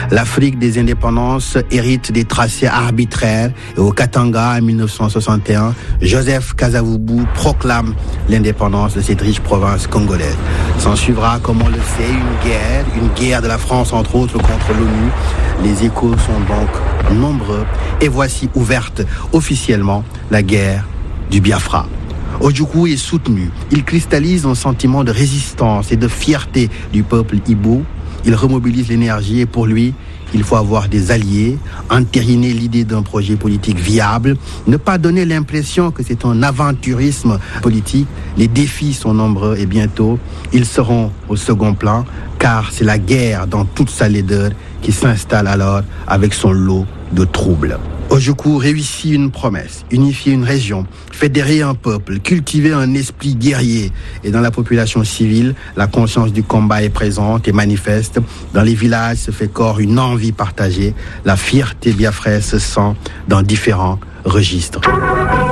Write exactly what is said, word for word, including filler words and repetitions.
L'Afrique des indépendances hérite des tracés arbitraires et au Katanga en mille neuf cent soixante et un, Joseph Kasavubu proclame l'indépendance de cette riche province congolaise. S'en suivra, comme on le sait, une guerre, une guerre de la France entre autres contre l'ONU. Les échos sont donc nombreux et voici ouverte officiellement la guerre du Biafra. Ojukwu est soutenu. Il cristallise un sentiment de résistance et de fierté du peuple Igbo. Il remobilise l'énergie et pour lui, il faut avoir des alliés, entériner l'idée d'un projet politique viable, ne pas donner l'impression que c'est un aventurisme politique. Les défis sont nombreux et bientôt, ils seront au second plan car c'est la guerre dans toute sa laideur qui s'installe alors avec son lot de troubles. Ojukwu réussit une promesse, unifier une région, fédérer un peuple, cultiver un esprit guerrier. Et dans la population civile, la conscience du combat est présente et manifeste. Dans les villages se fait corps une envie partagée. La fierté biafraise se sent dans différents registres.